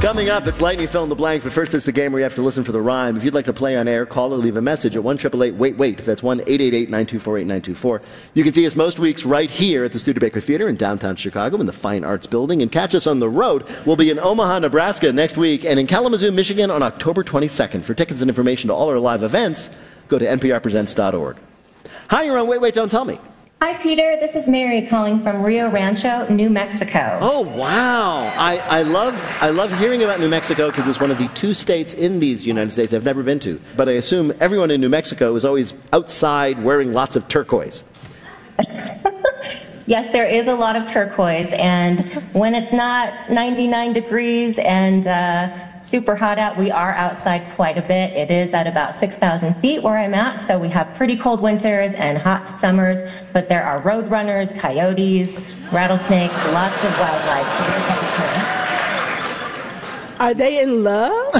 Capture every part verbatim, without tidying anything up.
Coming up, it's Lightning Fill in the Blank, but first it's the game where you have to listen for the rhyme. If you'd like to play on air, call or leave a message at one eight eight eight wait wait. That's one eight eight eight nine two four eight nine two four. You can see us most weeks right here at the Studebaker Theater in downtown Chicago in the Fine Arts Building, and catch us on the road. We'll be in Omaha, Nebraska next week, and in Kalamazoo, Michigan on October twenty-second. For tickets and information to all our live events, go to N P R presents dot org. Hi, you're on Wait, Wait, Don't Tell Me. Hi, Peter. This is Mary calling from Rio Rancho, New Mexico. Oh, wow. I, I love I love hearing about New Mexico because it's one of the two states in these United States I've never been to. But I assume everyone in New Mexico is always outside wearing lots of turquoise. Yes, there is a lot of turquoise. And when it's not ninety-nine degrees and uh, super hot out, we are outside quite a bit. It is at about six thousand feet where I'm at, so we have pretty cold winters and hot summers. But there are road runners, coyotes, rattlesnakes, lots of wildlife. Are they in love?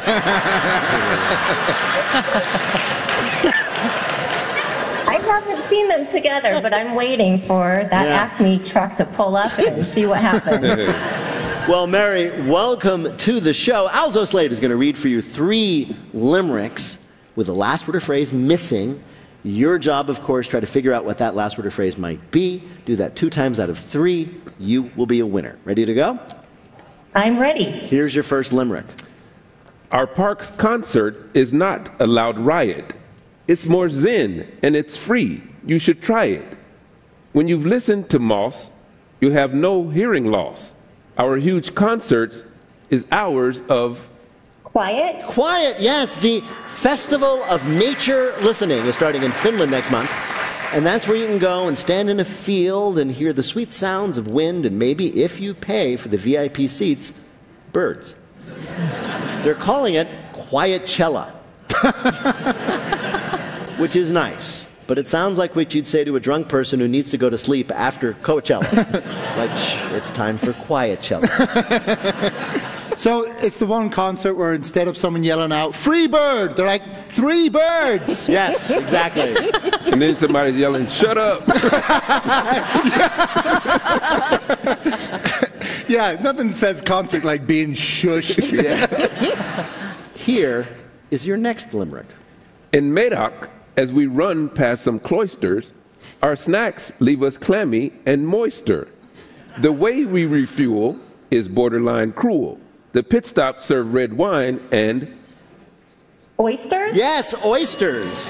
I haven't seen them together, but I'm waiting for that Yeah. Acme truck to pull up and see what happens. Well, Mary, welcome to the show. Alzo Slade is going to read for you three limericks with the last word or phrase missing. Your job, of course, try to figure out what that last word or phrase might be. Do that two times out of three. You will be a winner. Ready to go? I'm ready. Here's your first limerick. Our park's concert is not a loud riot. It's more zen, and it's free. You should try it. When you've listened to Moss, you have no hearing loss. Our huge concerts is hours of... Quiet? Quiet, yes. The Festival of Nature Listening is starting in Finland next month. And that's where you can go and stand in a field and hear the sweet sounds of wind and maybe, if you pay for the V I P seats, birds. They're calling it Quietcella. Which is nice, but it sounds like what you'd say to a drunk person who needs to go to sleep after Coachella. Like, shh, it's time for Quietcella. So it's the one concert where instead of someone yelling out, "Free bird," they're like, "Three birds." Yes, exactly. And then somebody's yelling, "Shut up." Yeah, nothing says concert like being shushed. Yeah. Here is your next limerick. In Medoc, as we run past some cloisters, our snacks leave us clammy and moister. The way we refuel is borderline cruel. The pit stops serve red wine and... Oysters? Yes, oysters.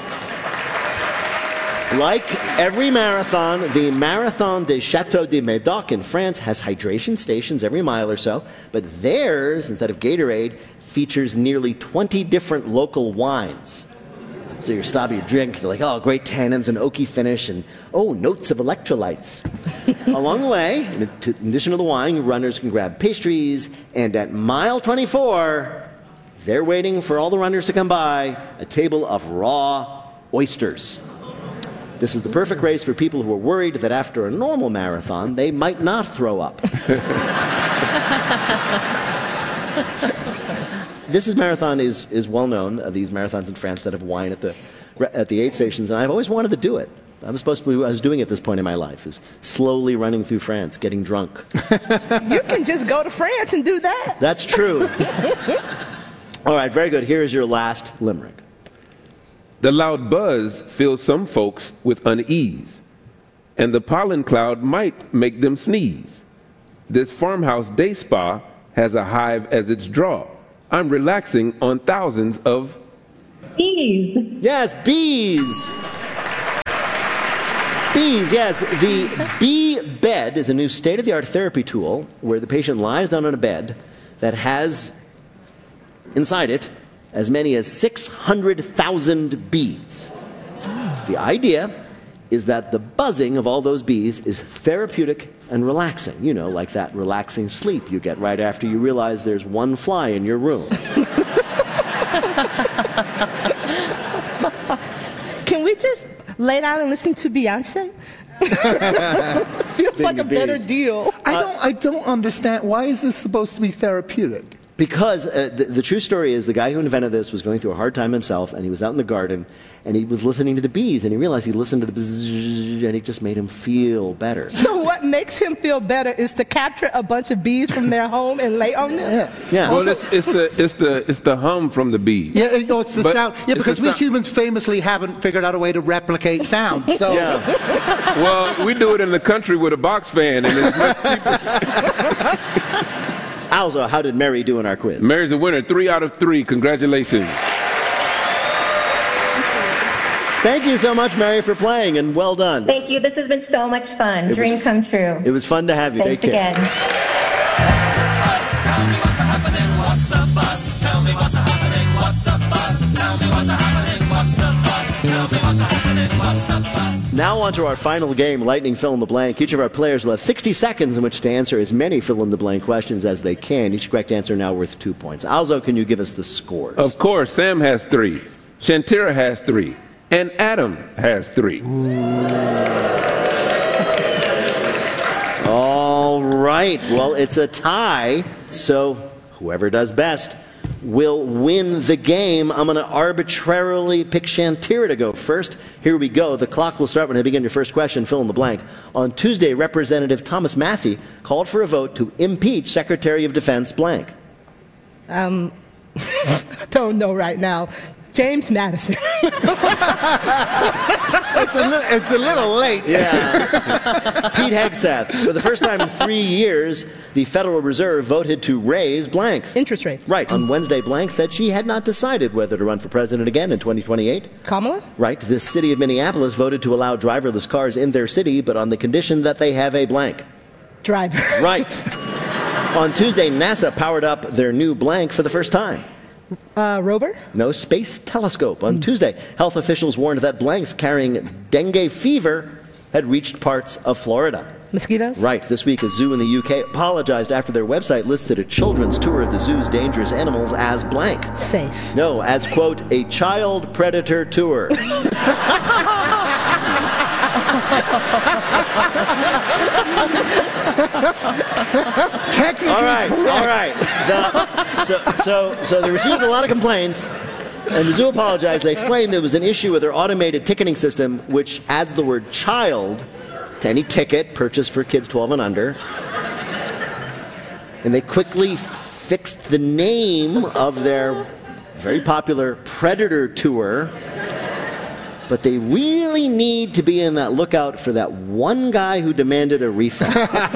Like every marathon, the Marathon des Châteaux de Médoc in France has hydration stations every mile or so, but theirs, instead of Gatorade, features nearly twenty different local wines. So you're stopping your drink, you're like, oh, great tannins and oaky finish, and oh, notes of electrolytes. Along the way, in addition to the wine, runners can grab pastries, and at mile twenty-four, they're waiting for all the runners to come by, a table of raw oysters. This is the perfect race for people who are worried that after a normal marathon, they might not throw up. This is marathon is, is well known, uh, these marathons in France that have wine at the, at the aid stations, and I've always wanted to do it. I was supposed to be, I was doing it at this point in my life, is slowly running through France, getting drunk. You can just go to France and do that. That's true. All right, very good. Here is your last limerick. The loud buzz fills some folks with unease, and the pollen cloud might make them sneeze. This farmhouse day spa has a hive as its draw. I'm relaxing on thousands of... Bees. Yes, bees. Bees, yes. The bee bed is a new state-of-the-art therapy tool where the patient lies down on a bed that has inside it as many as six hundred thousand bees. The idea is that the buzzing of all those bees is therapeutic and relaxing. You know, like that relaxing sleep you get right after you realize there's one fly in your room. Can we just lay down and listen to Beyonce? Feels like a better deal. I don't. I don't understand. Why is this supposed to be therapeutic? Because uh, the, the true story is the guy who invented this was going through a hard time himself, and he was out in the garden, and he was listening to the bees, and he realized he listened to the bzzz, and it just made him feel better. So what makes him feel better is to capture a bunch of bees from their home and lay on them? Yeah. Yeah. Well, it's, it's the it's the it's the hum from the bees. Yeah, you know, it's the But sound. Yeah, it's because the we sound. humans famously haven't figured out a way to replicate sound. So Yeah. Well, we do it in the country with a box fan, and it's much cheaper. Alzo, how did Mary do in our quiz? Mary's a winner, three out of three. Congratulations. Thank you so much, Mary, for playing, and well done. Thank you. This has been so much fun. It Dream was- come true. It was fun to have you. Thanks Take care. again. Now on to our final game, Lightning Fill in the Blank. Each of our players will have sixty seconds in which to answer as many fill in the blank questions as they can. Each correct answer now worth two points. Alzo, can you give us the scores? Of course, Sam has three, Shantira has three, and Adam has three. All right. Well, it's a tie, so whoever does best will win the game. I'm going to arbitrarily pick Shantira to go first. Here we go. The clock will start when I begin your first question. Fill in the blank. On Tuesday, Representative Thomas Massey called for a vote to impeach Secretary of Defense blank. Um, don't know right now. James Madison. it's, a li- it's a little late. Yeah. Pete Hegseth. For the first time in three years, the Federal Reserve voted to raise blanks. Interest rates. Right. On Wednesday, blank said she had not decided whether to run for president again in twenty twenty-eight. Kamala? Right. The city of Minneapolis voted to allow driverless cars in their city, but on the condition that they have a blank. Driver. Right. On Tuesday, NASA powered up their new blank for the first time. Uh, rover? No space telescope. On Tuesday, health officials warned that blanks carrying dengue fever had reached parts of Florida. Mosquitoes? Right. This week, a zoo in the U K apologized after their website listed a children's tour of the zoo's dangerous animals as blank. Safe. No, as, quote, a child predator tour. Technically All right, correct. all right. So, so, so, so they received a lot of complaints, and the zoo apologized. They explained there was an issue with their automated ticketing system, which adds the word child to any ticket purchased for kids twelve and under. And they quickly fixed the name of their very popular Predator Tour. But they really need to be in that lookout for that one guy who demanded a refund.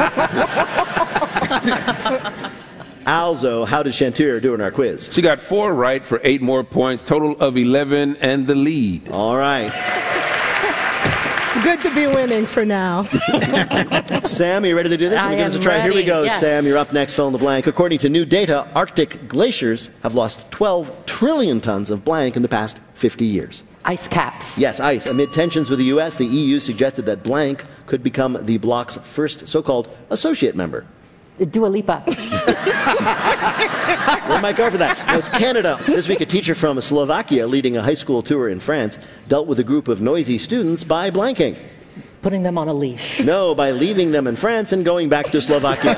Alzo, how did Shantira do in our quiz? She got four right for eight more points, total of eleven, and the lead. All right. It's good to be winning for now. Sam, are you ready to do this? I Give us a am try. Here we ready, go. yes. Sam, you're up next. Fill in the blank. According to new data, Arctic glaciers have lost twelve trillion tons of blank in the past fifty years. Ice caps. Yes, ice. Amid tensions with the U S, the E U suggested that blank could become the bloc's first so-called associate member. Dua Lipa. We might go for that. Now, it's Canada. This week, a teacher from Slovakia leading a high school tour in France dealt with a group of noisy students by blanking. Putting them on a leash. No, by leaving them in France and going back to Slovakia.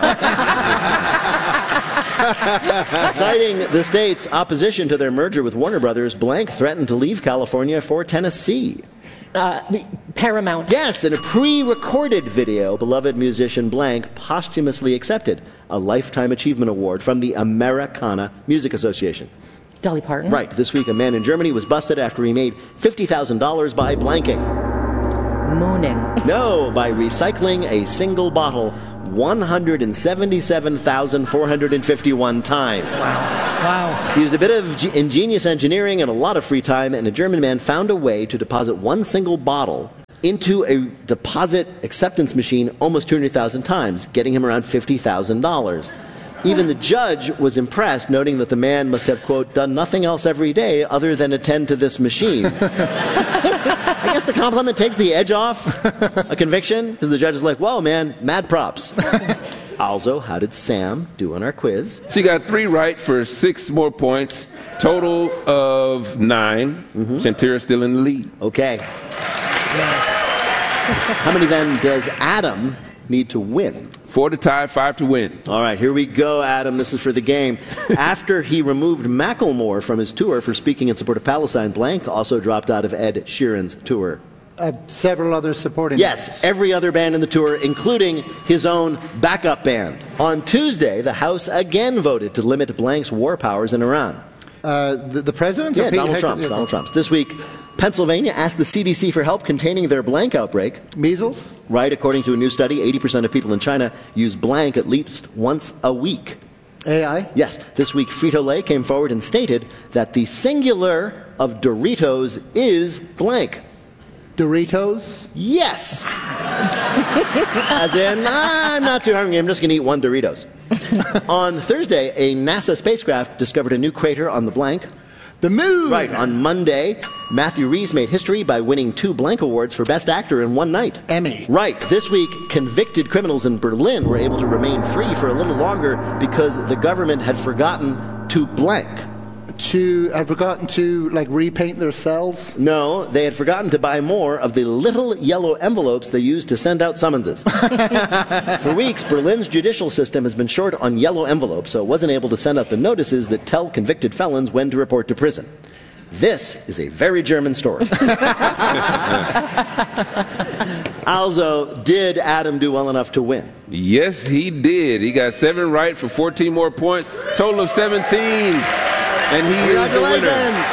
Citing the state's opposition to their merger with Warner Brothers, blank threatened to leave California for Tennessee. Uh, Paramount. Yes, in a pre-recorded video, beloved musician Blank posthumously accepted a Lifetime Achievement Award from the Americana Music Association. Dolly Parton. Right, this week a man in Germany was busted after he made fifty thousand dollars by blanking. Mooning. No, by recycling a single bottle one hundred seventy-seven thousand four hundred fifty-one times. Wow. He used a bit of g- ingenious engineering and a lot of free time, and a German man found a way to deposit one single bottle into a deposit acceptance machine almost two hundred thousand times, getting him around fifty thousand dollars. Even the judge was impressed, noting that the man must have, quote, done nothing else every day other than attend to this machine. I guess the compliment takes the edge off a conviction, because the judge is like, whoa, man, mad props. Also, how did Sam do on our quiz? She got three right for six more points, total of nine. Mm-hmm. Shantira's still in the lead. Okay. How many then does Adam need to win? Four to tie, five to win. All right, here we go, Adam. This is for the game. After he removed Macklemore from his tour for speaking in support of Palestine, Blank also dropped out of Ed Sheeran's tour. Uh, several others supporting. Yes, every other band in the tour, including his own backup band. On Tuesday, the House again voted to limit Blank's war powers in Iran. Uh, the, the president? Yeah, Donald Trump. Donald Trump's. This week, Pennsylvania asked the C D C for help containing their Blank outbreak. Measles? Right, according to a new study, eighty percent of people in China use Blank at least once a week. A I? Yes. This week, Frito-Lay came forward and stated that the singular of Doritos is Blank. Doritos? Yes. As in, ah, I'm not too hungry. I'm just going to eat one Doritos. On Thursday, a NASA spacecraft discovered a new crater on the Blank. The moon! Right. On Monday, Matthew Rhys made history by winning two Blank Awards for Best Actor in one night. Emmy. Right. This week, convicted criminals in Berlin were able to remain free for a little longer because the government had forgotten to blank. To, had forgotten to, like, repaint their cells? No, they had forgotten to buy more of the little yellow envelopes they used to send out summonses. For weeks, Berlin's judicial system has been short on yellow envelopes, so it wasn't able to send out the notices that tell convicted felons when to report to prison. This is a very German story. Also, did Adam do well enough to win? Yes, he did. He got seven right for fourteen more points, total of seventeen. And he is the winner.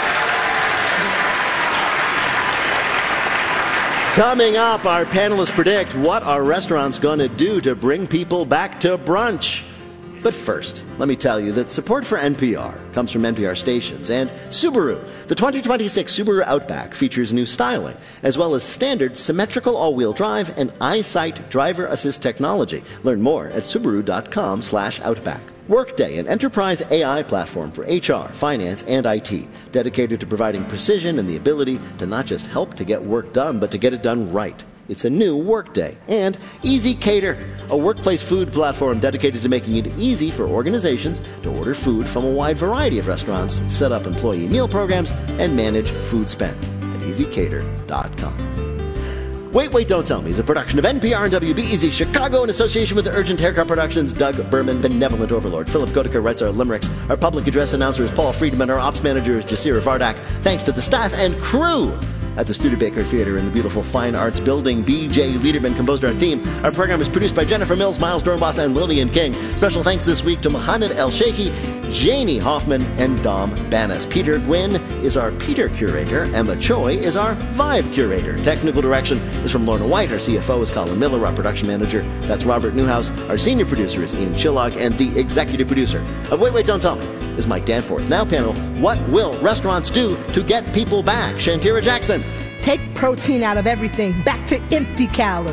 Coming up, our panelists predict what are restaurants going to do to bring people back to brunch. But first, let me tell you that support for N P R comes from N P R stations and Subaru. The twenty twenty-six Subaru Outback features new styling, as well as standard symmetrical all-wheel drive and EyeSight driver assist technology. Learn more at Subaru.com slash Outback. Workday, an enterprise A I platform for H R, finance, and I T, dedicated to providing precision and the ability to not just help to get work done, but to get it done right. It's a new Workday. And Easy Cater, a workplace food platform dedicated to making it easy for organizations to order food from a wide variety of restaurants, set up employee meal programs, and manage food spend at easy cater dot com. Wait, Wait, Don't Tell Me is a production of N P R and W B E Z Chicago in association with Urgent Haircut Productions. Doug Berman, benevolent overlord. Philip Goedeke writes our limericks. Our public address announcer is Paul Friedman. Our ops manager is Jasira Vardak. Thanks to the staff and crew at the Studebaker Theater in the beautiful Fine Arts Building. B J Liederman composed our theme. Our program is produced by Jennifer Mills, Miles Dornbos, and Lillian King. Special thanks this week to Mohamed El Sheikhi, Janie Hoffman, and Dom Banas. Peter Gwynn is our Peter Curator. Emma Choi is our Vive Curator. Technical direction is from Lorna White. Our C F O is Colin Miller. Our production manager, that's Robert Newhouse. Our senior producer is Ian Chillog. And the executive producer of Wait, Wait, Don't Tell Me is Mike Danforth. Now, panel, what will restaurants do to get people back? Shantira Jackson. Take protein out of everything. Back to empty calories.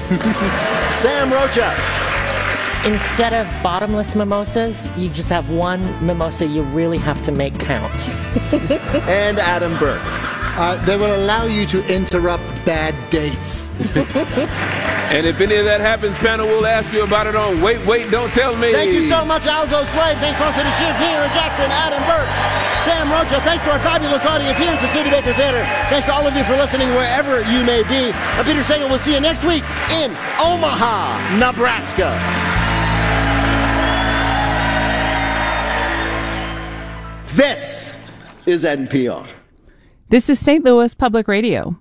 Sam Rocha. Instead of bottomless mimosas, you just have one mimosa you really have to make count. And Adam Burke. Uh, they will allow you to interrupt bad dates. And if any of that happens, panel, we'll ask you about it on Wait, Wait, Don't Tell Me. Thank you so much, Alzo Slade. Thanks also to Shantira Jackson, Adam Burke, Sam Rocha. Thanks to our fabulous audience here at the Studebaker Theater. Thanks to all of you for listening wherever you may be. I'm Peter Sagal. We'll see you next week in Omaha, Nebraska. This is N P R. This is Saint Louis Public Radio.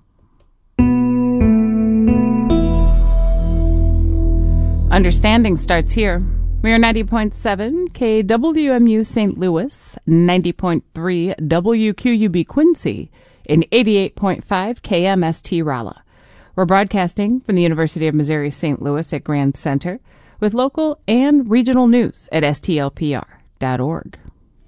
Understanding starts here. We are ninety point seven K W M U Saint Louis, ninety point three W Q U B Quincy, and eighty-eight point five K M S T Rolla. We're broadcasting from the University of Missouri Saint Louis at Grand Center with local and regional news at S T L P R dot org.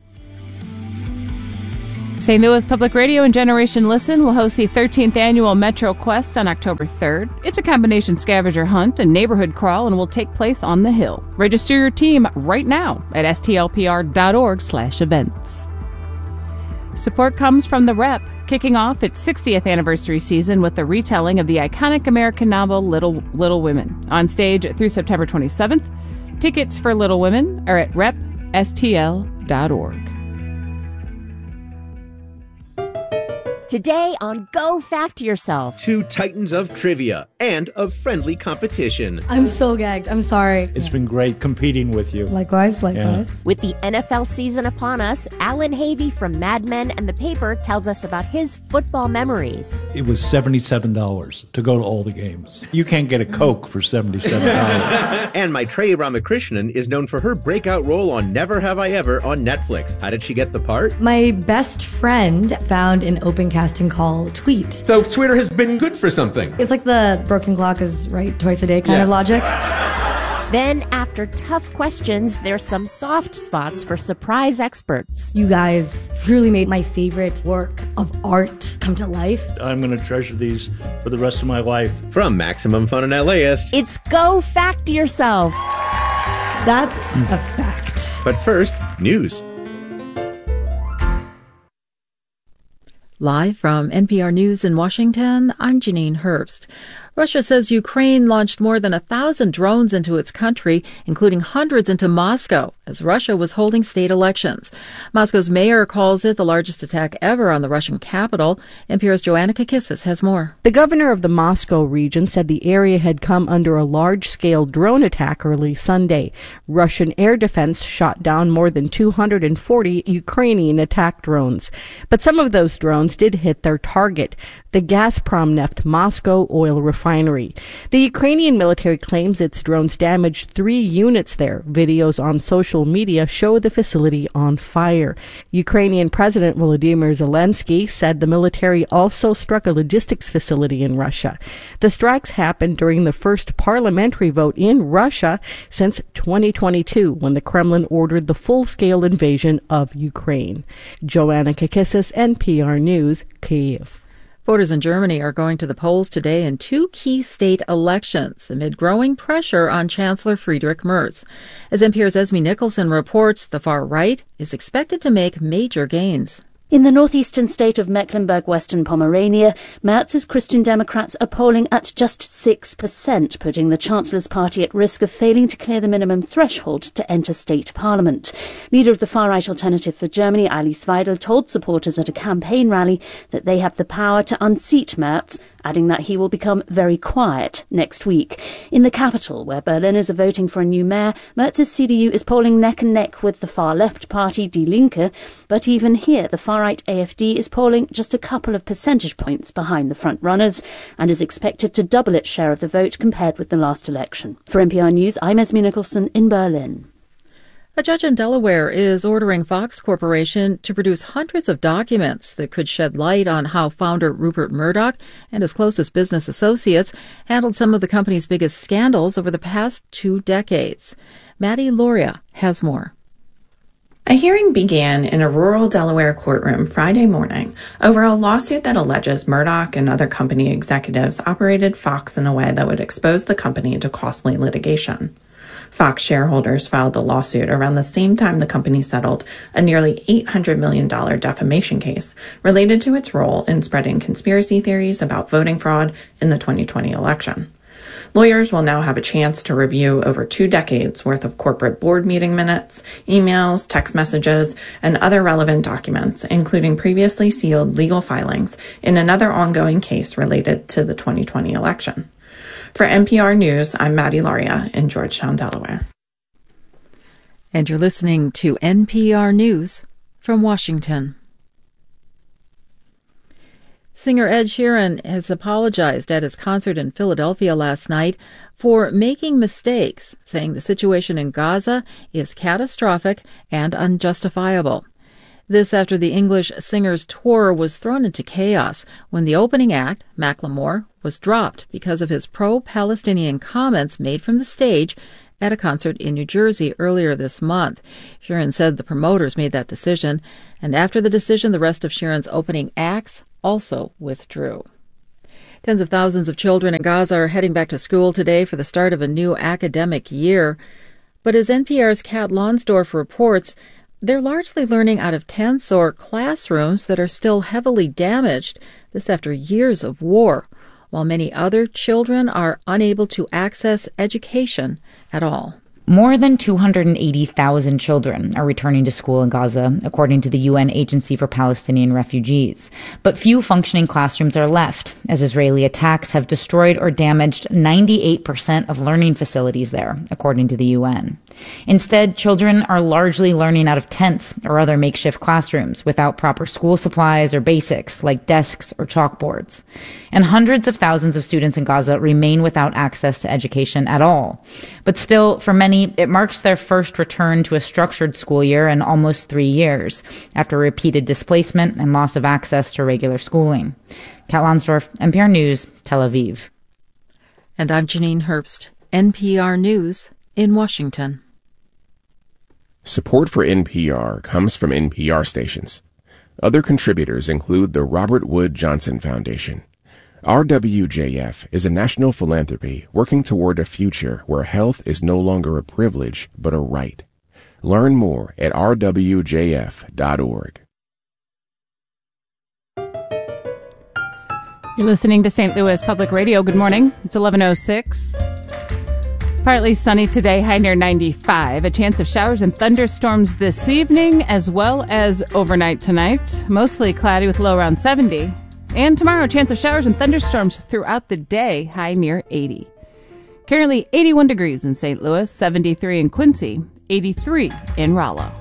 Saint Louis Public Radio and Generation Listen will host the thirteenth annual Metro Quest on October third. It's a combination scavenger hunt and neighborhood crawl and will take place on the Hill. Register your team right now at S T L P R dot org slash events. Support comes from The Rep, kicking off its sixtieth anniversary season with the retelling of the iconic American novel Little Little Women. On stage through September twenty-seventh. Tickets for Little Women are at rep S T L dot org. Today on Go Fact Yourself. Two titans of trivia and of friendly competition. I'm so gagged. I'm sorry. It's been great competing with you. Likewise, likewise. Yeah. With the N F L season upon us, Alan Havey from Mad Men and The Paper tells us about his football memories. It was seventy-seven dollars to go to all the games. You can't get a Coke for seventy-seven dollars. And Maitreyi Ramakrishnan is known for her breakout role on Never Have I Ever on Netflix. How did she get the part? My best friend found an open casting call tweet. So Twitter has been good for something. It's like the broken clock is right twice a day kind yeah. of logic. Then, after tough questions, there's some soft spots for surprise experts. You guys truly made my favorite work of art come to life. I'm going to treasure these for the rest of my life. From Maximum Fun and LAist, it's Go Fact Yourself. That's a fact. But first, news. Live from N P R News in Washington, I'm Janine Herbst. Russia says Ukraine launched more than a thousand drones into its country, including hundreds into Moscow, as Russia was holding state elections. Moscow's mayor calls it the largest attack ever on the Russian capital. N P R's Joanna Kakissis has more. The governor of the Moscow region said the area had come under a large-scale drone attack early Sunday. Russian air defense shot down more than two hundred forty Ukrainian attack drones. But some of those drones did hit their target, the Gazprom Neft Moscow oil refinery. The Ukrainian military claims its drones damaged three units there. Videos on social media show the facility on fire. Ukrainian President Volodymyr Zelensky said the military also struck a logistics facility in Russia. The strikes happened during the first parliamentary vote in Russia since twenty twenty-two, when the Kremlin ordered the full-scale invasion of Ukraine. Joanna Kakissis, N P R News, Kyiv. Voters in Germany are going to the polls today in two key state elections amid growing pressure on Chancellor Friedrich Merz. As N P R's Esme Nicholson reports, the far right is expected to make major gains. In the northeastern state of Mecklenburg-Western Pomerania, Merz's Christian Democrats are polling at just six percent, putting the Chancellor's party at risk of failing to clear the minimum threshold to enter state parliament. Leader of the far-right Alternative for Germany, Alice Weidel, told supporters at a campaign rally that they have the power to unseat Merz, adding that he will become very quiet next week. In the capital, where Berliners are voting for a new mayor, Merz's C D U is polling neck and neck with the far-left party Die Linke, but even here the far-right A F D is polling just a couple of percentage points behind the front-runners and is expected to double its share of the vote compared with the last election. For N P R News, I'm Esme Nicholson in Berlin. A judge in Delaware is ordering Fox Corporation to produce hundreds of documents that could shed light on how founder Rupert Murdoch and his closest business associates handled some of the company's biggest scandals over the past two decades. Maddie Loria has more. A hearing began in a rural Delaware courtroom Friday morning over a lawsuit that alleges Murdoch and other company executives operated Fox in a way that would expose the company to costly litigation. Fox shareholders filed the lawsuit around the same time the company settled a nearly eight hundred million dollars defamation case related to its role in spreading conspiracy theories about voting fraud in the twenty twenty election. Lawyers will now have a chance to review over two decades worth of corporate board meeting minutes, emails, text messages, and other relevant documents, including previously sealed legal filings in another ongoing case related to the twenty twenty election. For N P R News, I'm Maddie Loria in Georgetown, Delaware. And you're listening to N P R News from Washington. Singer Ed Sheeran has apologized at his concert in Philadelphia last night for making mistakes, saying the situation in Gaza is catastrophic and unjustifiable. This after the English singer's tour was thrown into chaos when the opening act, Macklemore, was dropped because of his pro-Palestinian comments made from the stage at a concert in New Jersey earlier this month. Sheeran said the promoters made that decision, and after the decision, the rest of Sheeran's opening acts also withdrew. Tens of thousands of children in Gaza are heading back to school today for the start of a new academic year. But as N P R's Kat Lonsdorf reports, they're largely learning out of tents or classrooms that are still heavily damaged, this after years of war, while many other children are unable to access education at all. More than two hundred eighty thousand children are returning to school in Gaza, according to the U N Agency for Palestinian Refugees. But few functioning classrooms are left, as Israeli attacks have destroyed or damaged ninety-eight percent of learning facilities there, according to the U N. Instead, children are largely learning out of tents or other makeshift classrooms without proper school supplies or basics like desks or chalkboards. And hundreds of thousands of students in Gaza remain without access to education at all. But still, for many, it marks their first return to a structured school year in almost three years, after repeated displacement and loss of access to regular schooling. Kat Lonsdorf, N P R News, Tel Aviv. And I'm Janine Herbst, N P R News in Washington. Support for N P R comes from N P R stations. Other contributors include the Robert Wood Johnson Foundation. R W J F is a national philanthropy working toward a future where health is no longer a privilege, but a right. Learn more at r w j f dot org. You're listening to Saint Louis Public Radio. Good morning. It's eleven oh six. Partly sunny today, high near ninety-five. A chance of showers and thunderstorms this evening, as well as overnight tonight. Mostly cloudy with low around seventy. And tomorrow, a chance of showers and thunderstorms throughout the day, high near eighty. Currently eighty-one degrees in Saint Louis, seventy-three in Quincy, eighty-three in Rollo.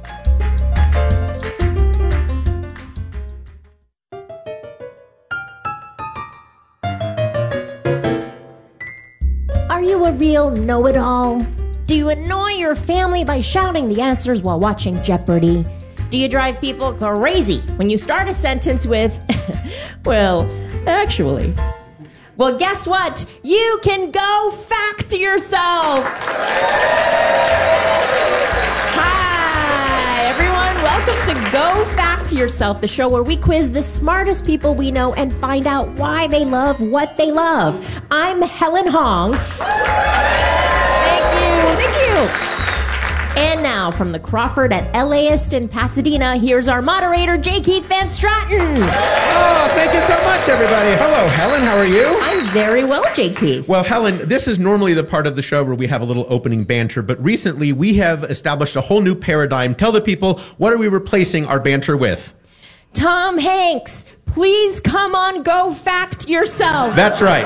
Are you a real know-it-all? Do you annoy your family by shouting the answers while watching Jeopardy? Do you drive people crazy when you start a sentence with, well, actually? Well, guess what? You can go fact yourself. Hi, everyone. Welcome to Go Fact Yourself, the show where we quiz the smartest people we know and find out why they love what they love. I'm Helen Hong. Thank you. Thank you. And now, from the Crawford at LAist in Pasadena, here's our moderator, J. Keith Van Straten. Oh, thank you so much, everybody. Hello, Helen. How are you? I'm very well, J. Keith. Well, Helen, this is normally the part of the show where we have a little opening banter, but recently we have established a whole new paradigm. Tell the people, what are we replacing our banter with? Tom Hanks, please come on, Go Fact Yourself. That's right.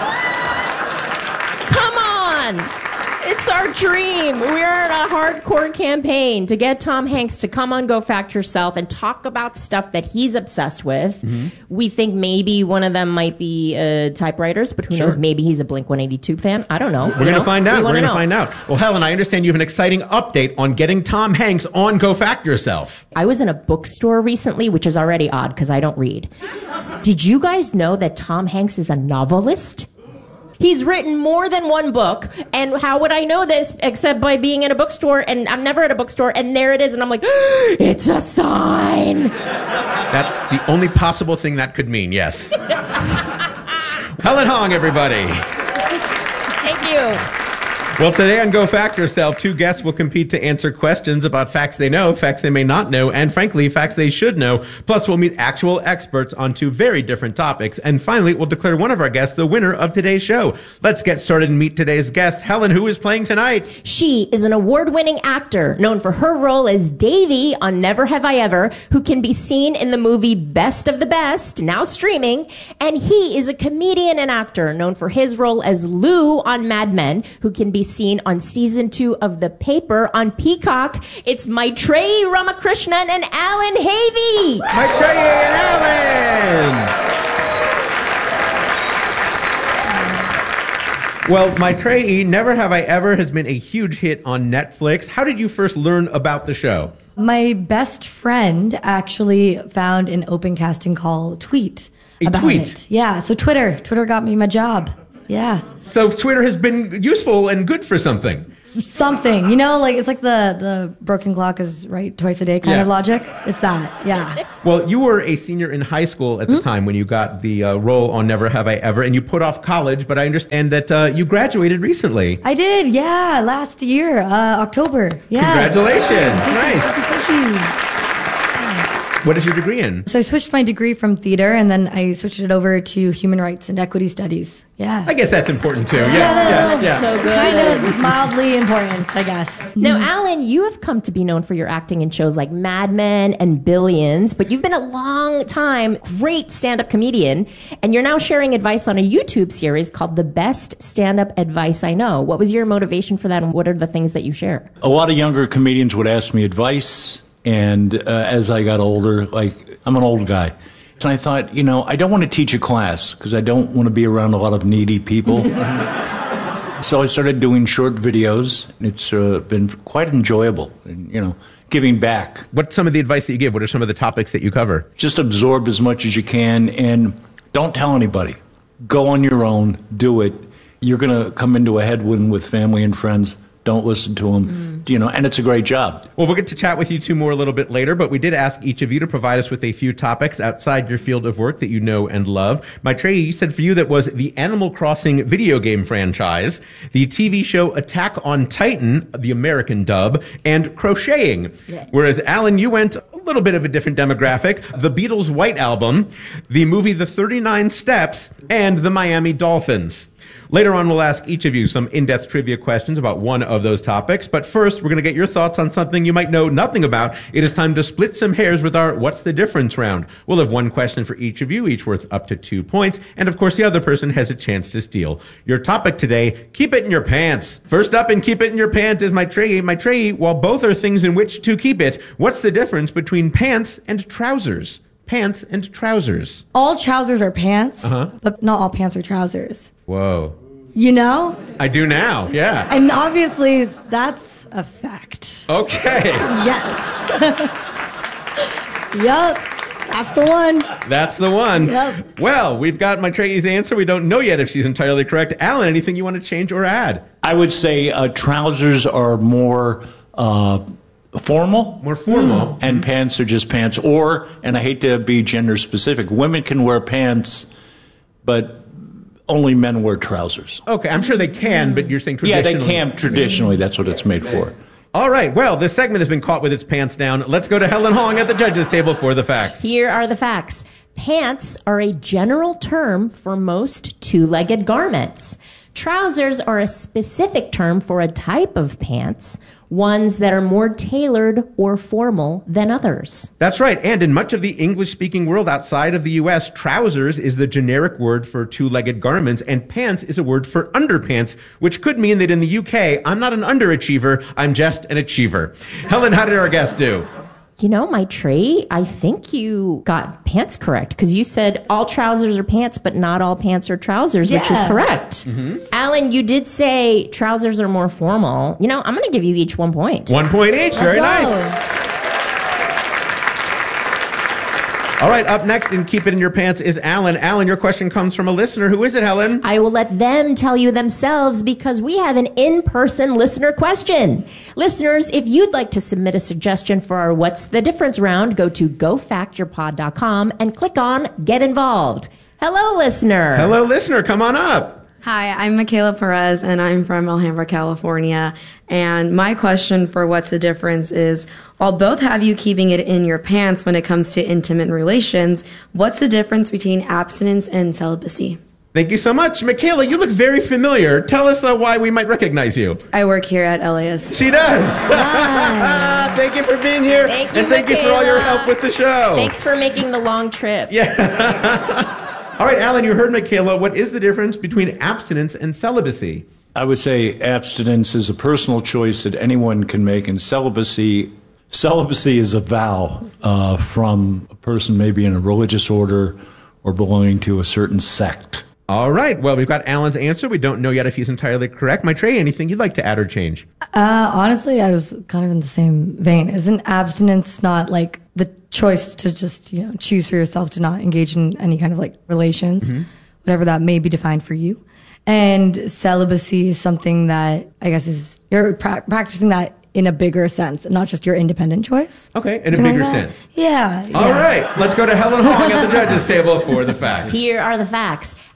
Come on. It's our dream. We're in a hardcore campaign to get Tom Hanks to come on Go Fact Yourself and talk about stuff that he's obsessed with. Mm-hmm. We think maybe one of them might be uh, typewriters, but who sure. knows? Maybe he's a Blink one eighty-two fan. I don't know. We're going to find out. We We're going to find out. Well, Helen, I understand you have an exciting update on getting Tom Hanks on Go Fact Yourself. I was in a bookstore recently, which is already odd because I don't read. Did you guys know that Tom Hanks is a novelist? He's written more than one book, and how would I know this except by being in a bookstore, and I'm never at a bookstore, and there it is, and I'm like, it's a sign. That's the only possible thing that could mean, yes. Helen Hong, everybody. Thank you. Well, today on Go Fact Yourself, two guests will compete to answer questions about facts they know, facts they may not know, and frankly, facts they should know. Plus, we'll meet actual experts on two very different topics. And finally, we'll declare one of our guests the winner of today's show. Let's get started and meet today's guest. Helen, who is playing tonight? She is an award-winning actor known for her role as Davy on Never Have I Ever, who can be seen in the movie Best of the Best, now streaming. And he is a comedian and actor known for his role as Lou on Mad Men, who can be seen on season two of The Paper on Peacock. It's Maitreyi Ramakrishnan and Alan Havey. Maitreyi and Alan. Well, Maitreyi, Never Have I Ever has been a huge hit on Netflix. How did you first learn about the show? My best friend actually found an open casting call tweet a about tweet. it. Yeah, so Twitter. Twitter got me my job. Yeah. So Twitter has been useful and good for something. Something, you know, like it's like the, the broken clock is right twice a day kind yeah. of logic. It's that, yeah. Well, you were a senior in high school at the mm-hmm. time when you got the uh, role on Never Have I Ever, and you put off college, but I understand that uh, you graduated recently. I did, yeah, last year, uh, October. Yeah. Congratulations. Thank nice. You. Thank you. What is your degree in? So I switched my degree from theater, and then I switched it over to human rights and equity studies. Yeah. I guess that's important too. Yeah, yeah, yeah, yeah. So good. Kind of mildly important, I guess. Now, Alan, you have come to be known for your acting in shows like Mad Men and Billions, but you've been a long time great stand-up comedian, and you're now sharing advice on a YouTube series called The Best Stand-Up Advice I Know. What was your motivation for that, and what are the things that you share? A lot of younger comedians would ask me advice, and uh, as I got older, like, I'm an old guy. And I thought, you know, I don't want to teach a class because I don't want to be around a lot of needy people. So I started doing short videos. It's uh, been quite enjoyable, and, you know, giving back. What's some of the advice that you give? What are some of the topics that you cover? Just absorb as much as you can and don't tell anybody. Go on your own. Do it. You're going to come into a headwind with family and friends. Don't listen to them. Mm. You know, and it's a great job. Well, we'll get to chat with you two more a little bit later, but we did ask each of you to provide us with a few topics outside your field of work that you know and love. Maitreyi, you said for you that was the Animal Crossing video game franchise, the T V show Attack on Titan, the American dub, and crocheting. Yeah. Whereas, Alan, you went a little bit of a different demographic, the Beatles' White Album, the movie The thirty-nine Steps, and the Miami Dolphins. Later on, we'll ask each of you some in-depth trivia questions about one of those topics. But first, we're going to get your thoughts on something you might know nothing about. It is time to split some hairs with our What's the Difference round. We'll have one question for each of you, each worth up to two points. And of course, the other person has a chance to steal. Your topic today, keep it in your pants. First up in keep it in your pants is Maitreyi. Maitreyi, while both are things in which to keep it, what's the difference between pants and trousers? Pants and trousers. All trousers are pants, Uh-huh. but not all pants are trousers. Whoa. You know? I do now, yeah. And obviously, that's a fact. Okay. Yes. Yup. That's the one. That's the one. Yep. Well, we've got Maitreyi's answer. We don't know yet if she's entirely correct. Alan, anything you want to change or add? I would say uh, trousers are more uh, formal. More formal. And pants are just pants. Or, and I hate to be gender specific, women can wear pants, but only men wear trousers. Okay, I'm sure they can, but you're saying Yeah, traditionally. they can traditionally. That's what it's made for. All right, well, this segment has been caught with its pants down. Let's go to Helen Hong at the judges' table for the facts. Here are the facts. Pants are a general term for most two-legged garments. Trousers are a specific term for a type of pants, ones that are more tailored or formal than others. That's right, and in much of the English-speaking world outside of the U S, trousers is the generic word for two-legged garments, and pants is a word for underpants, which could mean that in the U K, I'm not an underachiever, I'm just an achiever. Helen, how did our guest do? You know, Maitreyi, I think you got pants correct, because you said all trousers are pants, but not all pants are trousers, Yeah. which is correct. Mm-hmm. Alan, you did say trousers are more formal. You know, I'm going to give you each one point. One point each, Let's very go. nice. All right, up next in Keep It In Your Pants is Alan. Alan, your question comes from a listener. Who is it, Helen? I will let them tell you themselves because we have an in-person listener question. Listeners, if you'd like to submit a suggestion for our What's the Difference round, go to go fact your pod dot com and click on Get Involved. Hello, listener. Hello, listener. Come on up. Hi, I'm Michaela Perez, and I'm from Alhambra, California. And my question for What's the Difference is, while both have you keeping it in your pants when it comes to intimate relations, what's the difference between abstinence and celibacy? Thank you so much. Michaela, you look very familiar. Tell us uh, why we might recognize you. I work here at L A S. She does. Thank you for being here. Thank you, and thank you for all your Michaela. help with the show. Thanks for making the long trip. Yeah. All right, Alan, you heard Michaela. What is the difference between abstinence and celibacy? I would say abstinence is a personal choice that anyone can make, and celibacy celibacy is a vow uh, from a person maybe in a religious order or belonging to a certain sect. All right. Well, we've got Alan's answer. We don't know yet if he's entirely correct. Maitreyi, anything you'd like to add or change? Uh, honestly, I was kind of in the same vein. Isn't abstinence not like the choice to just, you know, choose for yourself to not engage in any kind of like relations, Mm-hmm. whatever that may be defined for you? And celibacy is something that I guess is, you're pra- practicing that in a bigger sense, not just your independent choice. Okay, in a Something bigger like that. sense. Yeah. All yeah. right. Let's go to Helen Hong at the judges' table for the facts. Here are the facts.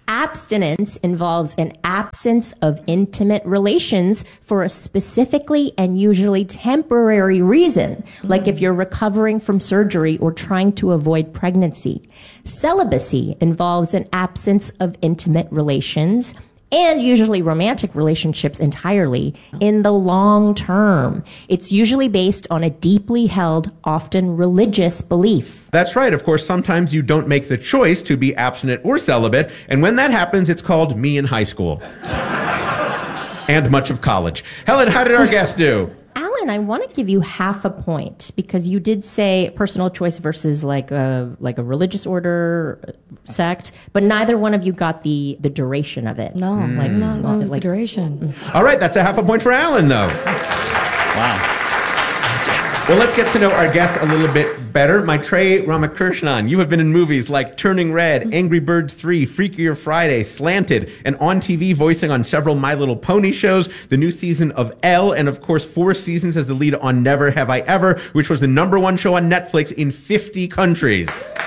Abstinence involves an absence of intimate relations for a specifically and usually temporary reason, like if you're recovering from surgery or trying to avoid pregnancy. Celibacy involves an absence of intimate relations and usually romantic relationships entirely in the long term. It's usually based on a deeply held, often religious belief. That's right. Of course, sometimes you don't make the choice to be abstinent or celibate, and when that happens, it's called me in high school. And much of college. Helen, how did our guest do? Alan, I want to give you half a point because you did say personal choice versus like a like a religious order sect, but neither one of you got the the duration of it. No, Mm. like no, no, like- the duration. All right, that's a half a point for Alan, though. Wow. Well, let's get to know our guest a little bit better. Maitreyi Ramakrishnan, you have been in movies like Turning Red, Angry Birds three, Freakier Friday, Slanted, and on T V voicing on several My Little Pony shows, the new season of Elle, and of course four seasons as the lead on Never Have I Ever, which was the number one show on Netflix in fifty countries.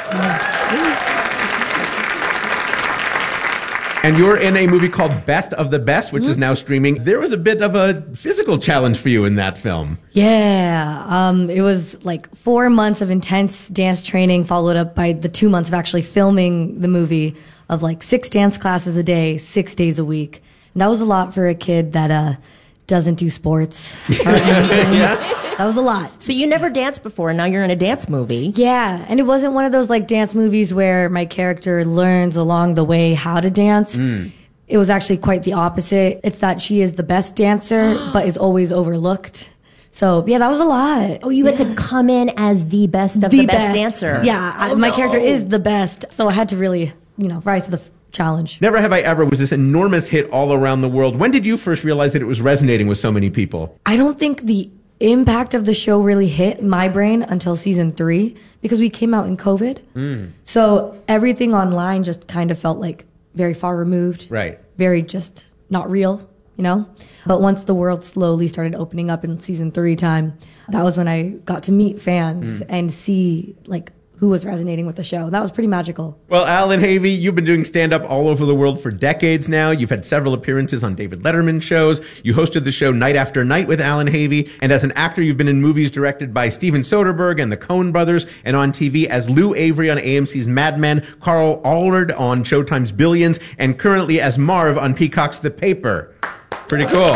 And you're in a movie called Best of the Best, which is now streaming. There was a bit of a physical challenge for you in that film. Yeah, um, it was like four months of intense dance training, followed up by the two months of actually filming the movie, of like six dance classes a day, six days a week. And that was a lot for a kid that uh, doesn't do sports or anything. Yeah. That was a lot. So you never danced before, and now you're in a dance movie. Yeah, and it wasn't one of those like dance movies where my character learns along the way how to dance. Mm. It was actually quite the opposite. It's that she is the best dancer, but is always overlooked. So yeah, that was a lot. Oh, you had to come in as the best of the, best, dancer. Yeah, I- Oh, my no. character is the best, so I had to really, you know, rise to the f- challenge. Never Have I Ever was this enormous hit all around the world. When did you first realize that it was resonating with so many people? I don't think the impact of the show really hit my brain until season three because we came out in COVID. Mm. So everything online just kind of felt like very far removed. Right. Very just not real, you know? But once the world slowly started opening up in season three time, that was when I got to meet fans Mm. and see like who was resonating with the show. That was pretty magical. Well, Alan Havey, you've been doing stand-up all over the world for decades now. You've had several appearances on David Letterman shows. You hosted the show Night After Night with Alan Havey. And as an actor, you've been in movies directed by Steven Soderbergh and the Coen brothers, and on T V as Lou Avery on A M C's Mad Men, Carl Allred on Showtime's Billions, and currently as Marv on Peacock's The Paper. Pretty cool.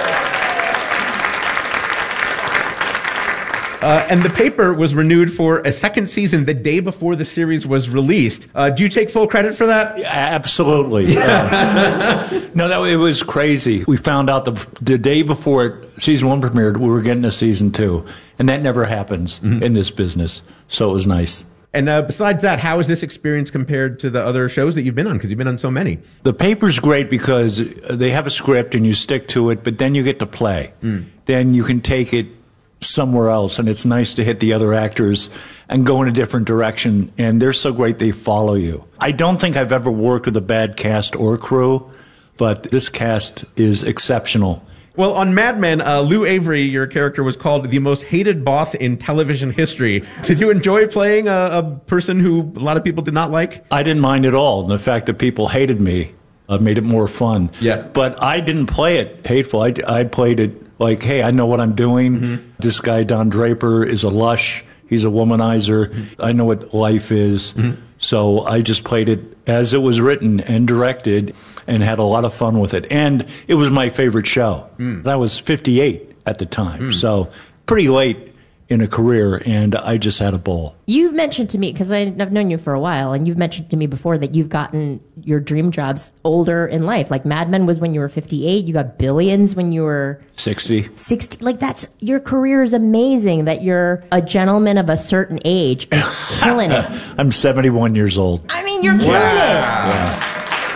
Uh, and The Paper was renewed for a second season the day before the series was released. Uh, do you take full credit for that? Yeah, absolutely. Yeah. No, that it was crazy. We found out the, the day before season one premiered, we were getting a season two. And that never happens mm-hmm. in this business. So it was nice. And uh, besides that, how is this experience compared to the other shows that you've been on? Because you've been on so many. The Paper's great because they have a script and you stick to it, but then you get to play. Mm. Then you can take it somewhere else, and it's nice to hit the other actors and go in a different direction, and they're so great they follow you. I don't think I've ever worked with a bad cast or crew, but this cast is exceptional. Well, on Mad Men, uh, Lou Avery, your character, was called the most hated boss in television history. Did you enjoy playing a, a person who a lot of people did not like? I didn't mind at all. The fact that people hated me uh, made it more fun. Yeah. But I didn't play it hateful. I, I played it like, hey, I know what I'm doing. Mm-hmm. This guy, Don Draper, is a lush. He's a womanizer. Mm-hmm. I know what life is. Mm-hmm. So I just played it as it was written and directed and had a lot of fun with it. And it was my favorite show. Mm. I was fifty-eight at the time. Mm. So pretty late in a career, and I just had a ball. You've mentioned to me, because I've known you for a while, and you've mentioned to me before that you've gotten your dream jobs older in life. Like Mad Men was when you were fifty-eight. You got Billions when you were sixty. sixty. Like that's, your career is amazing that you're a gentleman of a certain age, killing it. I'm seventy-one years old. I mean, you're killing wow. it. Yeah.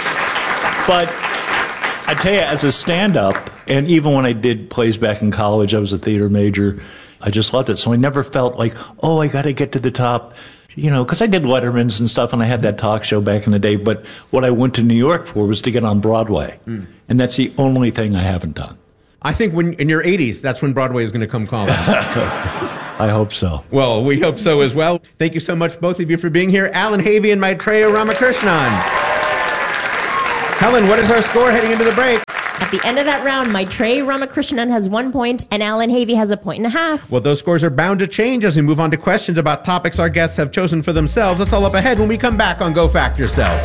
But I tell you, as a stand-up, and even when I did plays back in college, I was a theater major. I just loved it. So I never felt like, oh, I got to get to the top, you know, because I did Letterman's and stuff, and I had that talk show back in the day. But what I went to New York for was to get on Broadway. Mm. And that's the only thing I haven't done. I think when in your eighties, that's when Broadway is going to come calling. I hope so. Well, we hope so as well. Thank you so much, both of you, for being here. Alan Havey and Maitreyi Ramakrishnan. Helen, what is our score heading into the break? At the end of that round, Maitreyi Ramakrishnan has one point and Alan Havey has a point and a half. Well, those scores are bound to change as we move on to questions about topics our guests have chosen for themselves. That's all up ahead when we come back on Go Fact Yourself.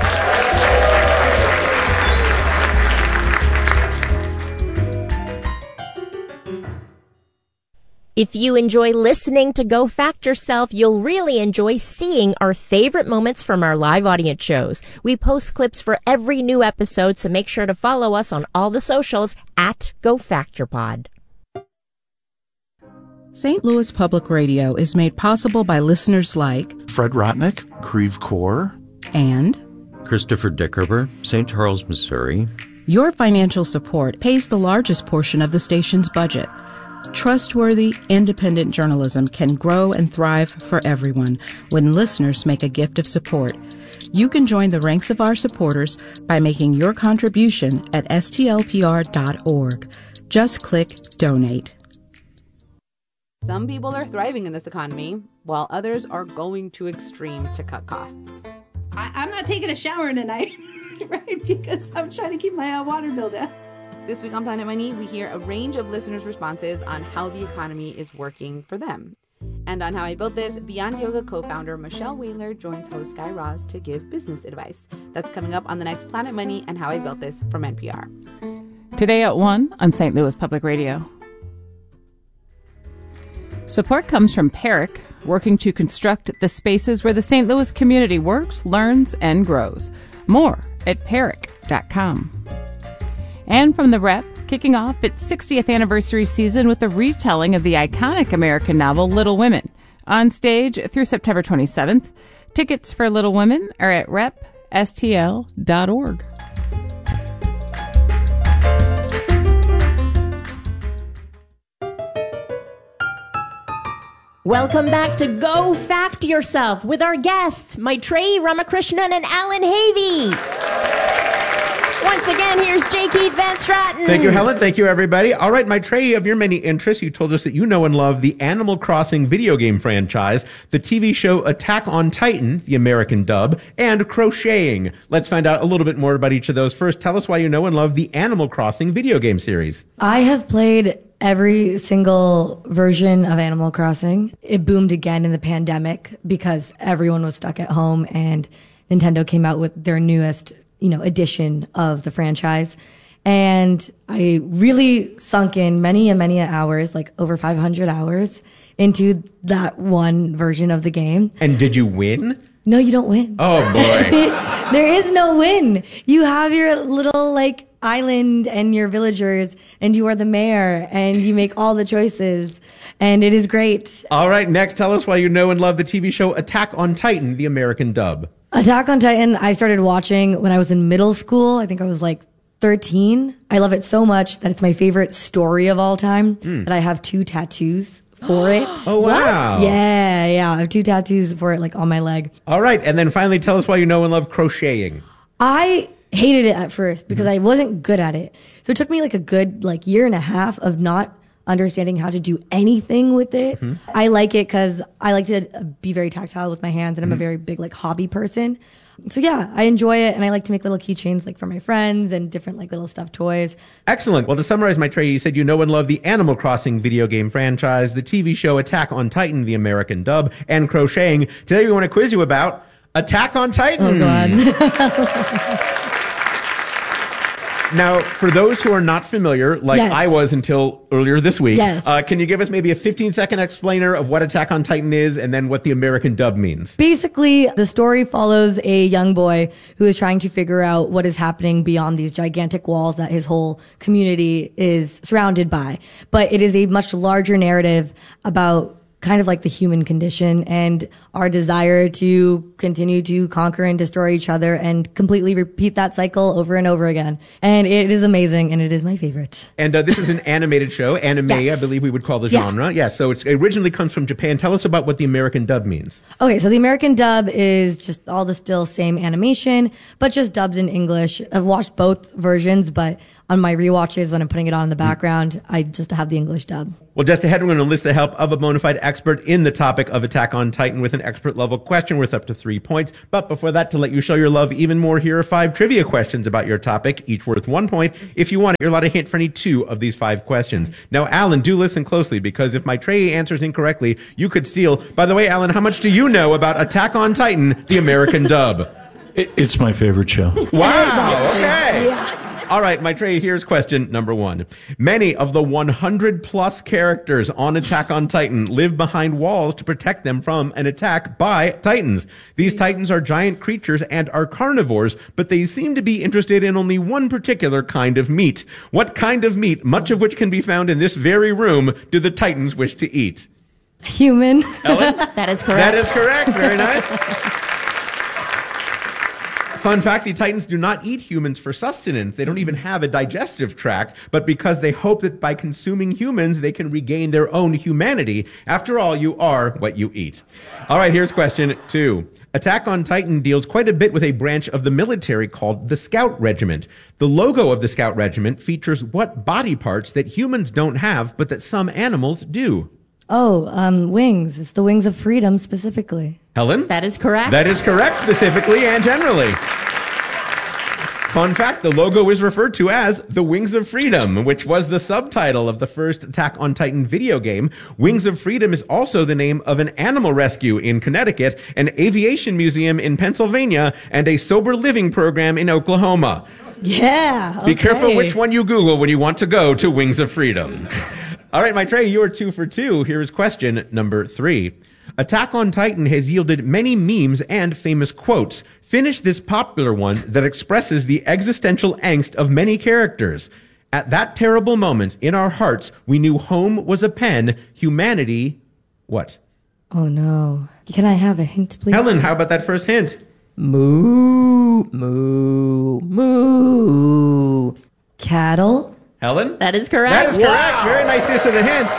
If you enjoy listening to Go Fact Yourself, you'll really enjoy seeing our favorite moments from our live audience shows. We post clips for every new episode, so make sure to follow us on all the socials at Go Fact Your Pod. Saint Louis Public Radio is made possible by listeners like Fred Rotnick, Creve Coeur, and Christopher Dickerber, Saint Charles, Missouri. Your financial support pays the largest portion of the station's budget. Trustworthy, independent journalism can grow and thrive for everyone when listeners make a gift of support. You can join the ranks of our supporters by making your contribution at S T L P R dot org. Just click Donate. Some people are thriving in this economy, while others are going to extremes to cut costs. I, I'm not taking a shower tonight, right? Because I'm trying to keep my uh, water bill down. This week on Planet Money, we hear a range of listeners' responses on how the economy is working for them. And on How I Built This, Beyond Yoga co-founder Michelle Whaler joins host Guy Raz to give business advice. That's coming up on the next Planet Money and How I Built This from N P R. Today at one on Saint Louis Public Radio. Support comes from Peric, working to construct the spaces where the Saint Louis community works, learns, and grows. More at peric dot com. And from The Rep, kicking off its sixtieth anniversary season with a retelling of the iconic American novel Little Women. On stage through September twenty-seventh. Tickets for Little Women are at rep s t l dot org. Welcome back to Go Fact Yourself with our guests, Maitreyi Ramakrishnan and Alan Havey. Once again, here's J. Keith Van Straten. Thank you, Helen. Thank you, everybody. All right, Maitreyi, of your many interests, you told us that you know and love the Animal Crossing video game franchise, the T V show Attack on Titan, the American dub, and crocheting. Let's find out a little bit more about each of those. First, tell us why you know and love the Animal Crossing video game series. I have played every single version of Animal Crossing. It boomed again in the pandemic because everyone was stuck at home and Nintendo came out with their newest, you know, edition of the franchise. And I really sunk in many and many hours, like over five hundred hours into that one version of the game. And did you win? No, you don't win. Oh, boy. There is no win. You have your little, like, island and your villagers, and you are the mayor, and you make all the choices, and it is great. All right, next, tell us why you know and love the T V show Attack on Titan, the American dub. Attack on Titan, I started watching when I was in middle school. I think I was like thirteen. I love it so much that it's my favorite story of all time, mm. that I have two tattoos for it. Oh, wow. What? Yeah, yeah. I have two tattoos for it, like, on my leg. All right, and then finally, tell us why you know and love crocheting. I hated it at first because I wasn't good at it. So it took me like a good like year and a half of not understanding how to do anything with it. Mm-hmm. I like it because I like to be very tactile with my hands, and I'm mm-hmm. a very big like hobby person. So yeah, I enjoy it, and I like to make little keychains like for my friends and different like little stuffed toys. Excellent. Well, to summarize, Maitreyi, you said you know and love the Animal Crossing video game franchise, the T V show Attack on Titan, the American dub, and crocheting. Today we want to quiz you about Attack on Titan. Oh, God. Now, for those who are not familiar, like yes. I was until earlier this week, yes. uh, can you give us maybe a fifteen-second explainer of what Attack on Titan is and then what the American dub means? Basically, the story follows a young boy who is trying to figure out what is happening beyond these gigantic walls that his whole community is surrounded by. But it is a much larger narrative about kind of like the human condition and our desire to continue to conquer and destroy each other and completely repeat that cycle over and over again. And it is amazing, and it is my favorite. And uh, this is an animated show, anime, yes. I believe we would call the genre. Yeah, yeah so it originally comes from Japan. Tell us about what the American dub means. Okay, so the American dub is just all the still same animation, but just dubbed in English. I've watched both versions, but on my rewatches when I'm putting it on in the background, I just have the English dub. Well, just ahead, we're going to enlist the help of a bona fide expert in the topic of Attack on Titan with an expert level question worth up to three points. But before that, to let you show your love even more, here are five trivia questions about your topic, each worth one point. If you want it, you're allowed a hint for any two of these five questions. Now, Alan, do listen closely, because if Maitreya answers incorrectly, you could steal. By the way, Alan, how much do you know about Attack on Titan, the American dub? It, it's my favorite show. Wow, okay. Yeah. All right, Maitreya, here's question number one. Many of the one hundred plus characters on Attack on Titan live behind walls to protect them from an attack by Titans. These Titans are giant creatures and are carnivores, but they seem to be interested in only one particular kind of meat. What kind of meat, much of which can be found in this very room, do the Titans wish to eat? Human. Ellen? That is correct. That is correct. Very nice. Fun fact, the Titans do not eat humans for sustenance. They don't even have a digestive tract, but because they hope that by consuming humans, they can regain their own humanity. After all, you are what you eat. All right, here's question two. Attack on Titan deals quite a bit with a branch of the military called the Scout Regiment. The logo of the Scout Regiment features what body parts that humans don't have, but that some animals do? Oh, um, wings. It's the wings of freedom specifically. Helen? That is correct. That is correct, specifically and generally. Fun fact, the logo is referred to as the Wings of Freedom, which was the subtitle of the first Attack on Titan video game. Wings of Freedom is also the name of an animal rescue in Connecticut, an aviation museum in Pennsylvania, and a sober living program in Oklahoma. Yeah. Okay. Be careful which one you Google when you want to go to Wings of Freedom. All right, Maitreya, you are two for two. Here is question number three. Attack on Titan has yielded many memes and famous quotes. Finish this popular one that expresses the existential angst of many characters. At that terrible moment, in our hearts, we knew home was a pen, humanity, what? Oh, no. Can I have a hint, please? Helen, how about that first hint? Moo, moo, moo. Cattle? Helen? That is correct. That is correct. Wow. Very nice use of the hints.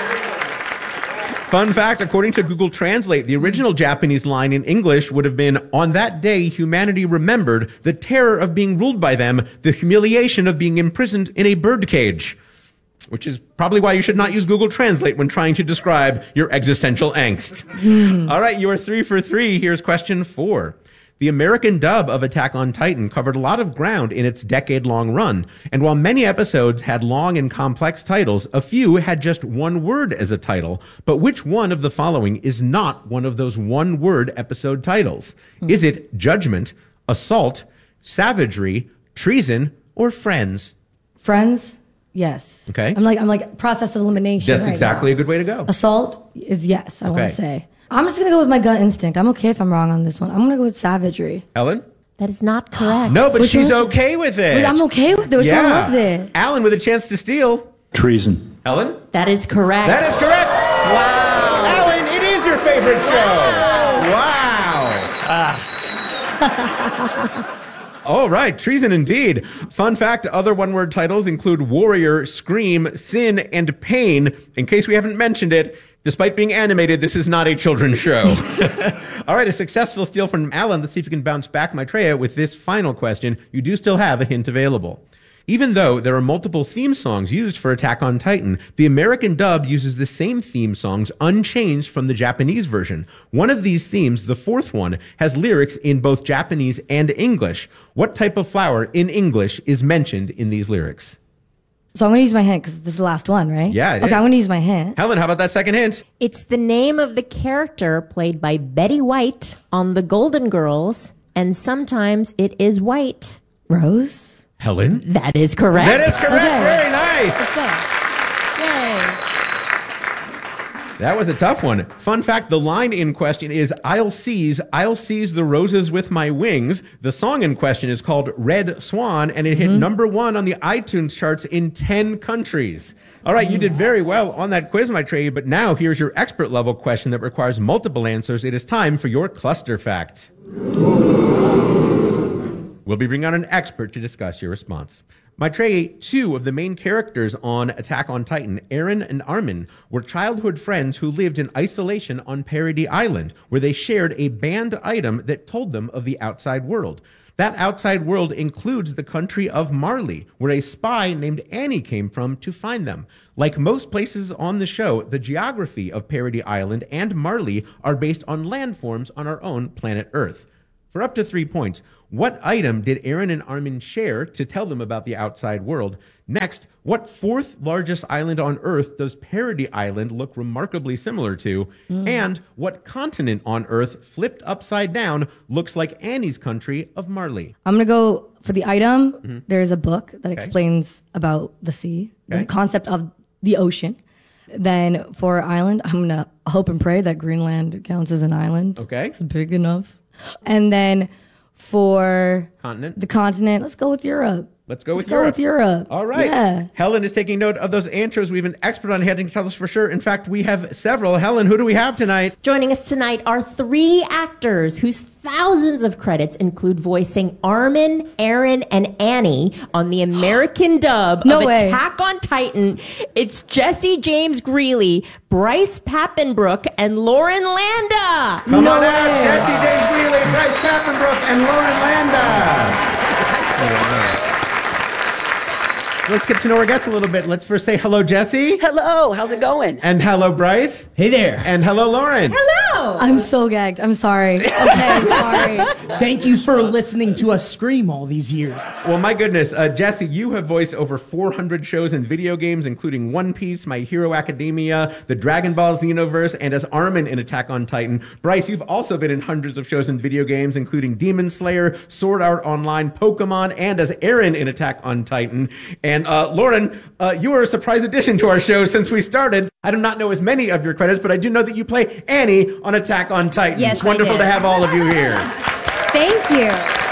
Fun fact, according to Google Translate, the original Japanese line in English would have been, on that day, humanity remembered the terror of being ruled by them, the humiliation of being imprisoned in a birdcage. Which is probably why you should not use Google Translate when trying to describe your existential angst. Mm. All right, you are three for three. Here's question four. The American dub of Attack on Titan covered a lot of ground in its decade-long run, and while many episodes had long and complex titles, a few had just one word as a title. But which one of the following is not one of those one-word episode titles? Hmm. Is it Judgment, Assault, Savagery, Treason, or Friends? Friends? Yes. Okay. I'm like, I'm like process of elimination. That's right exactly now. a good way to go. Assault is yes, I Okay. want to say. I'm just going to go with my gut instinct. I'm okay if I'm wrong on this one. I'm going to go with savagery. Ellen? That is not correct. No, but Which she's one? okay with it. Wait, I'm okay with it. Which yeah. one was it? Alan with a chance to steal. Treason. Ellen? That is correct. That is correct. Wow. Alan, it is your favorite show. Wow. Ah. All right, treason indeed. Fun fact, other one-word titles include Warrior, Scream, Sin, and Pain. In case we haven't mentioned it, despite being animated, this is not a children's show. All right, a successful steal from Alan. Let's see if you can bounce back, Maitreya, with this final question. You do still have a hint available. Even though there are multiple theme songs used for Attack on Titan, the American dub uses the same theme songs unchanged from the Japanese version. One of these themes, the fourth one, has lyrics in both Japanese and English. What type of flower in English is mentioned in these lyrics? So I'm going to use my hint because this is the last one, right? Yeah, it okay, is. I'm going to use my hint. Helen, how about that second hint? It's the name of the character played by Betty White on The Golden Girls, and sometimes it is White. Rose? Helen? That is correct. That is correct. Okay. Very nice. Yay. That was a tough one. Fun fact, the line in question is, I'll seize, I'll seize the roses with my wings. The song in question is called Red Swan, and it hit mm-hmm. number one on the iTunes charts in ten countries. All right, you did very well on that quiz, Maitreya, but now here's your expert level question that requires multiple answers. It is time for your cluster fact. We'll be bringing on an expert to discuss your response. Maitreyi, two of the main characters on Attack on Titan, Eren and Armin, were childhood friends who lived in isolation on Paradis Island, where they shared a banned item that told them of the outside world. That outside world includes the country of Marley, where a spy named Annie came from to find them. Like most places on the show, the geography of Paradis Island and Marley are based on landforms on our own planet Earth. For up to three points, what item did Eren and Armin share to tell them about the outside world? Next, what fourth largest island on Earth does Paradis Island look remarkably similar to? Mm. And what continent on Earth, flipped upside down, looks like Annie's country of Marley? I'm going to go for the item. Mm-hmm. There's a book that Okay. explains about the sea, Okay. the concept of the ocean. Then for island, I'm going to hope and pray that Greenland counts as an island. Okay. It's big enough. And then for Continent? the continent, let's go with Europe. Let's go with Let's go Europe. with Europe. All right. Yeah. Helen is taking note of those answers. We have an expert on hand to tell us for sure. In fact, we have several. Helen, who do we have tonight? Joining us tonight are three actors whose thousands of credits include voicing Armin, Eren, and Annie on the American dub No of way. Attack on Titan. It's Jesse James Greeley, Bryce Papenbrook, and Lauren Landa. Come on out, Jesse James Greeley, Bryce Papenbrook, and Lauren Landa. Let's get to know our guests a little bit. Let's first say hello, Jesse. Hello, how's it going? And hello, Bryce. Hey there. And hello, Lauren. Hello. I'm so gagged. I'm sorry. Okay, sorry. Thank you for listening to us scream all these years. Well, my goodness, uh, Jesse, you have voiced over four hundred shows and video games, including One Piece, My Hero Academia, the Dragon Ball Xenoverse, and as Armin in Attack on Titan. Bryce, you've also been in hundreds of shows and video games, including Demon Slayer, Sword Art Online, Pokemon, and as Eren in Attack on Titan. And uh, Lauren, uh, you are a surprise addition to our show since we started. I do not know as many of your credits, but I do know that you play Annie on Attack on Titan. Yes, it's wonderful I to did. have all of you here. Thank you.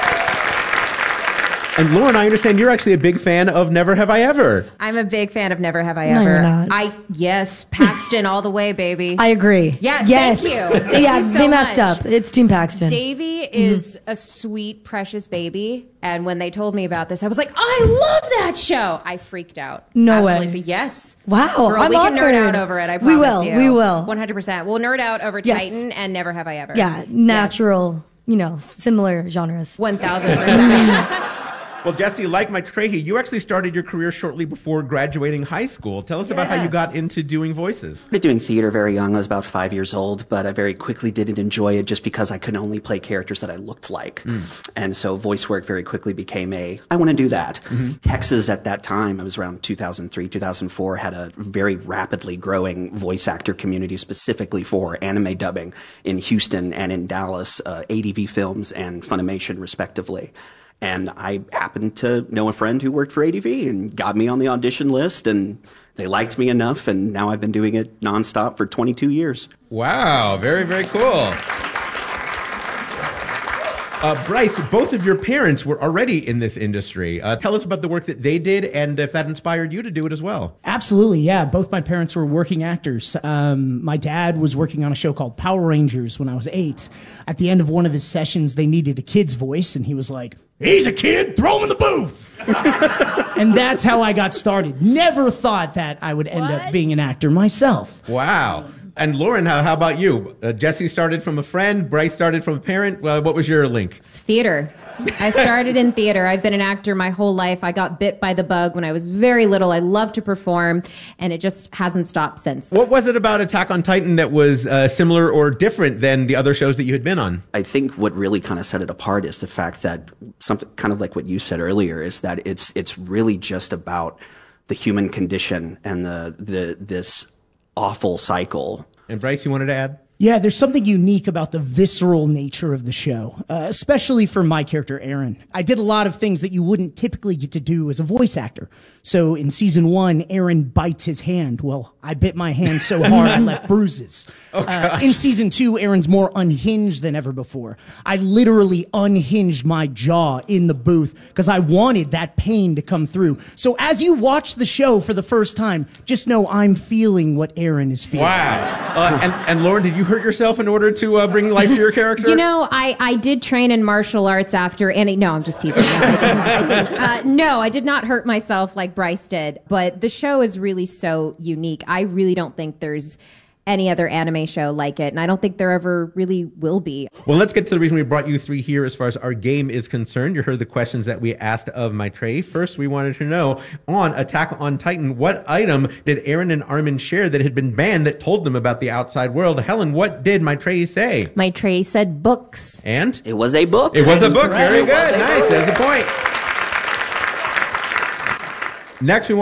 And Lauren, I understand you're actually a big fan of Never Have I Ever. I'm a big fan of Never Have I No, Ever. you're not. I yes, Paxton all the way, baby. I agree. Yes, yes. thank you. Thank yeah, you so they messed much. up. It's Team Paxton. Davey is a sweet, precious baby, and when they told me about this, I was like, I love that show. I freaked out. No way. Absolutely. Yes. Wow, Girl, I'm we can nerd honored. out over it. I We promise will, you. we will. one hundred percent. We'll nerd out over Yes. Titan and Never Have I Ever. Yeah, natural, you know, similar genres. One thousand percent. Well, Jesse, like Maitreyi, you actually started your career shortly before graduating high school. Tell us about how you got into doing voices. I started doing theater very young. I was about five years old, but I very quickly didn't enjoy it just because I could only play characters that I looked like. Mm. And so voice work very quickly became a, I want to do that. Mm-hmm. Texas at that time, it was around two thousand three, two thousand four, had a very rapidly growing voice actor community specifically for anime dubbing in Houston and in Dallas, uh, A D V Films and Funimation respectively. And I happened to know a friend who worked for A D V and got me on the audition list, and they liked me enough, and now I've been doing it nonstop for twenty-two years. Wow, very, very cool. Uh, Bryce, both of your parents were already in this industry. Uh, tell us about the work that they did and if that inspired you to do it as well. Absolutely, yeah. Both my parents were working actors. Um, my dad was working on a show called Power Rangers when I was eight. At the end of one of his sessions, they needed a kid's voice, and he was like, "He's a kid, throw him in the booth." And that's how I got started. Never thought that I would end up being an actor myself. Wow. And Lauren, how, how about you? Uh, Jesse started from a friend. Bryce started from a parent. Uh, what was your link? Theater. I started in theater. I've been an actor my whole life. I got bit by the bug when I was very little. I love to perform, and it just hasn't stopped since. What was it about Attack on Titan that was uh, similar or different than the other shows that you had been on? I think what really kind of set it apart is the fact that something kind of like what you said earlier is that it's it's really just about the human condition and the the this awful cycle. And Bryce, you wanted to add? Yeah, there's something unique about the visceral nature of the show, uh, especially for my character, Eren. I did a lot of things that you wouldn't typically get to do as a voice actor. So in season one, Eren bites his hand. Well, I bit my hand so hard I left bruises. Oh, uh, in season two, Eren's more unhinged than ever before. I literally unhinged my jaw in the booth because I wanted that pain to come through. So as you watch the show for the first time, just know I'm feeling what Eren is feeling. Wow. Uh, and, and Lauren, did you hurt yourself in order to uh, bring life to your character? You know, I, I did train in martial arts after Annie. No, I'm just teasing. No, I didn't. I didn't. Uh, no, I did not hurt myself like Bryce did. But the show is really so unique. I really don't think there's any other anime show like it, and I don't think there ever really will be. Well, let's get to the reason we brought you three here as far as our game is concerned. You heard the questions that we asked of Maitreyi. First, we wanted to know, on Attack on Titan, what item did Eren and Armin share that had been banned that told them about the outside world? Helen, what did Maitreyi say? Maitreyi said books. And? It was a book. It was That a book. correct. Very It was good. a Nice. book. There's a point. Next, we want